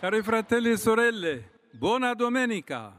Cari fratelli e sorelle, buona domenica!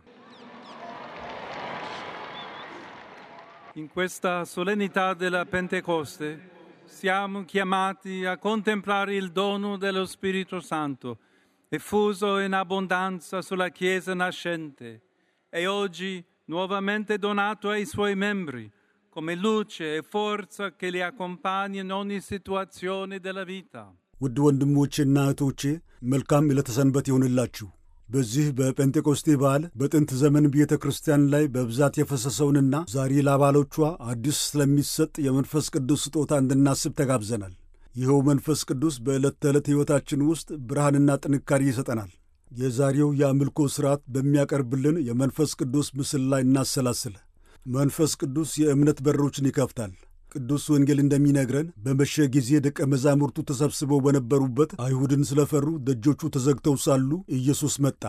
In questa solennità della Pentecoste siamo chiamati a contemplare il dono dello Spirito Santo, effuso in abbondanza sulla Chiesa nascente e oggi nuovamente donato ai suoi membri, come luce e forza che li accompagna in ogni situazione della vita. ውድ ወንድሞቼና እህቶቼ መልካም ዕለተ ሰንበት ይሁንላችሁ። በዚህ በጴንጤቆስቴ በዓል በጥንት ዘመን ቤተ ክርስቲያን ላይ በብዛት የፈሰሰውንና ዛሬ ለአባሎቿ አዲስ ስለሚሰጥ የመንፈስ ቅዱስ ስጦታ እንድናስብ ተጋብዘናል። ይኸው መንፈስ ቅዱስ በዕለት ተዕለት ሕይወታችን ውስጥ ብርሃንና ጥንካሬ ይሰጠናል። የዛሬው የአምልኮ ሥርዓት በሚያቀርብልን የመንፈስ ቅዱስ ምስል ላይ እናሰላስል። መንፈስ ቅዱስ የእምነት በሮችን ይከፍታል። ቅዱስ ወንጌል እንደሚነግረን በመሸ ጊዜ ደቀ መዛሙርቱ ተሰብስበው በነበሩበት አይሁድን ስለፈሩ ደጆቹ ተዘግተው ሳሉ ኢየሱስ መጣ፣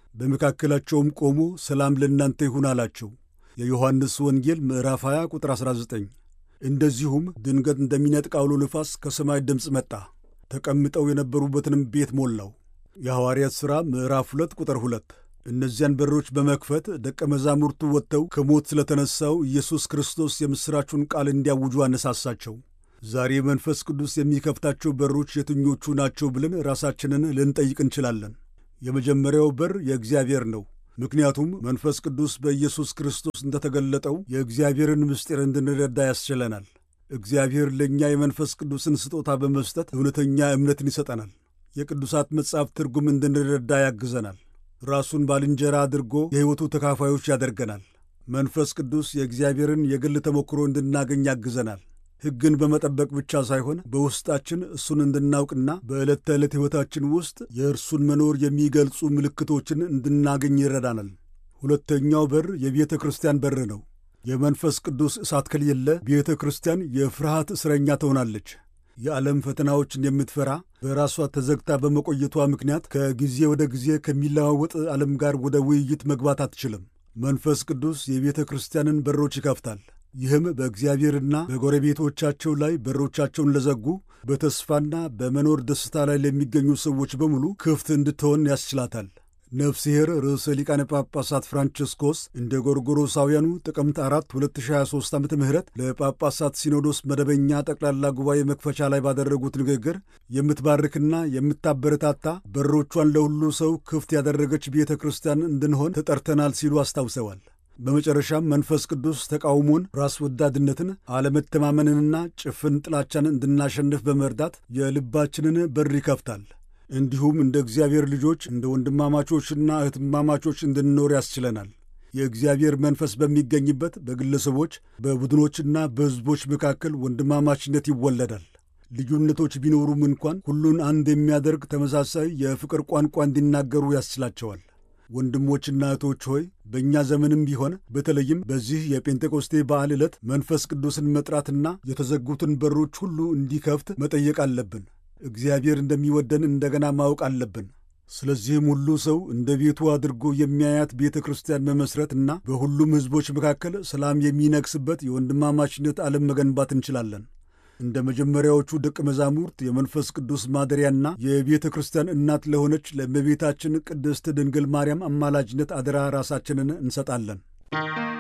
በመካከላቸውም ቆሞ ሰላም ለእናንተ ይሁን አላቸው። የዮሐንስ ወንጌል ምዕራፍ 20 ቁጥር 19። እንደዚሁም ድንገት እንደሚነጥቅ አውሎ ነፋስ ከሰማይ ድምፅ መጣ፣ ተቀምጠው የነበሩበትንም ቤት ሞላው። የሐዋርያት ሥራ ምዕራፍ 2 ቁጥር 2። እነዚያን በሮች በመክፈት ደቀ መዛሙርቱ ወጥተው ከሞት ስለተነሳው ኢየሱስ ክርስቶስ የምሥራቹን ቃል እንዲያውጁ አነሳሳቸው። ዛሬ መንፈስ ቅዱስ የሚከፍታቸው በሮች የትኞቹ ናቸው ብለን ራሳችንን ልንጠይቅ እንችላለን። የመጀመሪያው በር የእግዚአብሔር ነው። ምክንያቱም መንፈስ ቅዱስ በኢየሱስ ክርስቶስ እንደተገለጠው የእግዚአብሔርን ምስጢር እንድንረዳ ያስችለናል። እግዚአብሔር ለእኛ የመንፈስ ቅዱስን ስጦታ በመስጠት እውነተኛ እምነትን ይሰጠናል። የቅዱሳት መጽሐፍ ትርጉም እንድንረዳ ያግዘናል። ራሱን ባልንጀራ አድርጎ የሕይወቱ ተካፋዮች ያደርገናል። መንፈስ ቅዱስ የእግዚአብሔርን የግል ተሞክሮ እንድናገኝ ያግዘናል። ሕግን በመጠበቅ ብቻ ሳይሆን በውስጣችን እሱን እንድናውቅና በዕለት ተዕለት ሕይወታችን ውስጥ የእርሱን መኖር የሚገልጹ ምልክቶችን እንድናገኝ ይረዳናል። ሁለተኛው በር የቤተ ክርስቲያን በር ነው። የመንፈስ ቅዱስ እሳት ከሌለ ቤተ ክርስቲያን የፍርሃት እስረኛ ትሆናለች። የዓለም ፈተናዎችን የምትፈራ በራሷ ተዘግታ በመቆየቷ ምክንያት ከጊዜ ወደ ጊዜ ከሚለዋወጥ ዓለም ጋር ወደ ውይይት መግባት አትችልም። መንፈስ ቅዱስ የቤተ ክርስቲያንን በሮች ይከፍታል። ይህም በእግዚአብሔርና በጎረቤቶቻቸው ላይ በሮቻቸውን ለዘጉ በተስፋና በመኖር ደስታ ላይ ለሚገኙ ሰዎች በሙሉ ክፍት እንድትሆን ያስችላታል። ነፍስሔር ርዕሰ ሊቃነ ጳጳሳት ፍራንቺስኮስ እንደ ጎርጎሮሳውያኑ ጥቅምት 4 2023 ዓመተ ምህረት ለጳጳሳት ሲኖዶስ መደበኛ ጠቅላላ ጉባኤ መክፈቻ ላይ ባደረጉት ንግግር የምትባርክና የምታበረታታ በሮቿን ለሁሉ ሰው ክፍት ያደረገች ቤተ ክርስቲያን እንድንሆን ተጠርተናል ሲሉ አስታውሰዋል። በመጨረሻም መንፈስ ቅዱስ ተቃውሞን፣ ራስ ወዳድነትን፣ አለመተማመንንና ጭፍን ጥላቻን እንድናሸንፍ በመርዳት የልባችንን በር ይከፍታል። እንዲሁም እንደ እግዚአብሔር ልጆች እንደ ወንድማማቾችና እህትማማቾች እንድንኖር ያስችለናል። የእግዚአብሔር መንፈስ በሚገኝበት በግለሰቦች በቡድኖችና በሕዝቦች መካከል ወንድማማችነት ይወለዳል። ልዩነቶች ቢኖሩም እንኳን ሁሉን አንድ የሚያደርግ ተመሳሳይ የፍቅር ቋንቋ እንዲናገሩ ያስችላቸዋል። ወንድሞችና እህቶች ሆይ በእኛ ዘመንም ቢሆን በተለይም በዚህ የጴንጤቆስቴ በዓል ዕለት መንፈስ ቅዱስን መጥራትና የተዘጉትን በሮች ሁሉ እንዲከፍት መጠየቅ አለብን። እግዚአብሔር እንደሚወደን እንደገና ማወቅ አለብን። ስለዚህም ሁሉ ሰው እንደ ቤቱ አድርጎ የሚያያት ቤተ ክርስቲያን መመስረትና በሁሉም ሕዝቦች መካከል ሰላም የሚነግስበት የወንድማማችነት ዓለም መገንባት እንችላለን። እንደ መጀመሪያዎቹ ደቀ መዛሙርት የመንፈስ ቅዱስ ማደሪያና የቤተ ክርስቲያን እናት ለሆነች ለእመቤታችን ቅድስት ድንግል ማርያም አማላጅነት አደራ ራሳችንን እንሰጣለን።